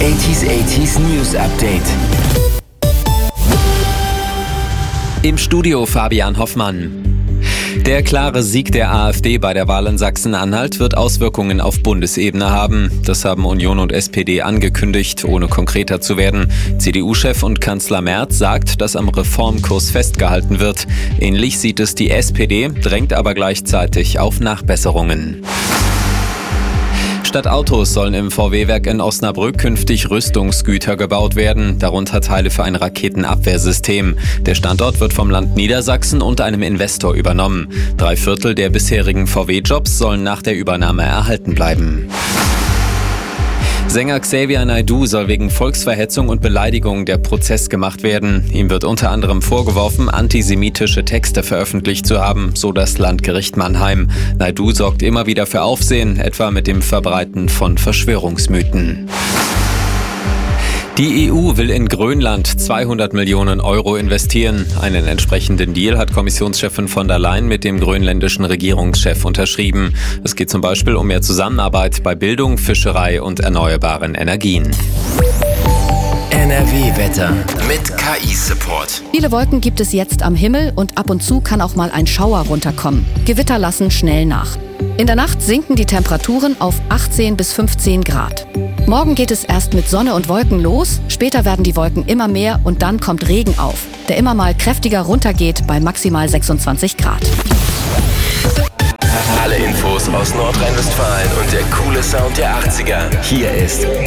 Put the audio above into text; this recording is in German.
80s News Update. Im Studio Fabian Hoffmann. Der klare Sieg der AfD bei der Wahl in Sachsen-Anhalt wird Auswirkungen auf Bundesebene haben. Das haben Union und SPD angekündigt, ohne konkreter zu werden. CDU-Chef und Kanzler Merz sagt, dass am Reformkurs festgehalten wird. Ähnlich sieht es die SPD, drängt aber gleichzeitig auf Nachbesserungen. Statt Autos sollen im VW-Werk in Osnabrück künftig Rüstungsgüter gebaut werden, darunter Teile für ein Raketenabwehrsystem. Der Standort wird vom Land Niedersachsen und einem Investor übernommen. 3/4 der bisherigen VW-Jobs sollen nach der Übernahme erhalten bleiben. Sänger Xavier Naidoo soll wegen Volksverhetzung und Beleidigung der Prozess gemacht werden. Ihm wird unter anderem vorgeworfen, antisemitische Texte veröffentlicht zu haben, so das Landgericht Mannheim. Naidoo sorgt immer wieder für Aufsehen, etwa mit dem Verbreiten von Verschwörungsmythen. Die EU will in Grönland 200 Millionen Euro investieren. Einen entsprechenden Deal hat Kommissionschefin von der Leyen mit dem grönländischen Regierungschef unterschrieben. Es geht zum Beispiel um mehr Zusammenarbeit bei Bildung, Fischerei und erneuerbaren Energien. NRW-Wetter mit KI-Support. Viele Wolken gibt es jetzt am Himmel und ab und zu kann auch mal ein Schauer runterkommen. Gewitter lassen schnell nach. In der Nacht sinken die Temperaturen auf 18 bis 15 Grad. Morgen geht es erst mit Sonne und Wolken los, später werden die Wolken immer mehr und dann kommt Regen auf, der immer mal kräftiger runtergeht bei maximal 26 Grad. Alle Infos aus Nordrhein-Westfalen und der coole Sound der 80er. Hier ist